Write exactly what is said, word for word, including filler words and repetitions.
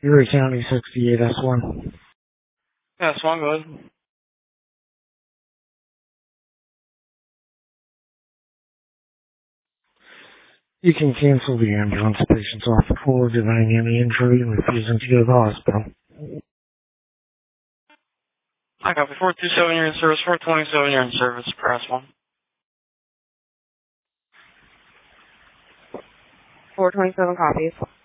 Erie County sixty-eight S one. Yeah, S one, go ahead. You can cancel the ambulance. Patient's off the floor denying any injury and refusing to go to the hospital. I copy. four two seven, you're in service. four twenty-seven, you're in service. Press one. four twenty-seven copies.